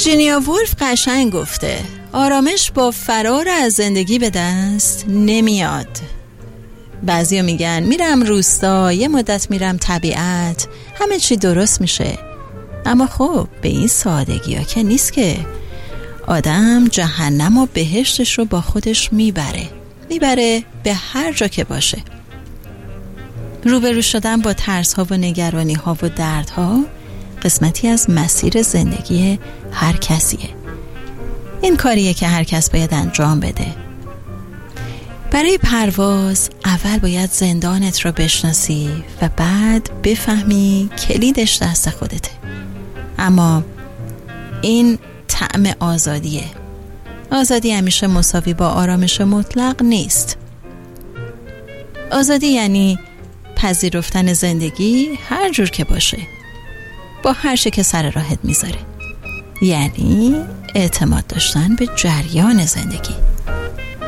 ویرجینیا وولف قشنگ گفته آرامش با فرار از زندگی به دست نمیاد. بعضیا میگن میرم روستا، یه مدت میرم طبیعت، همه چی درست میشه. اما خب به این سادگی ها که نیست که. آدم جهنم و بهشتش رو با خودش میبره به هر جا که باشه. روبرو شدن با ترس ها و نگرانی ها و درد ها قسمتی از مسیر زندگی هر کسیه. این کاریه که هر کس باید انجام بده. برای پرواز اول باید زندانت رو بشناسی و بعد بفهمی کلیدش دست خودته. اما این طعم آزادیه. آزادی همیشه مساوی با آرامش مطلق نیست. آزادی یعنی پذیرفتن زندگی هر جور که باشه، با هر چی که سر راهت میذاره. یعنی اعتماد داشتن به جریان زندگی.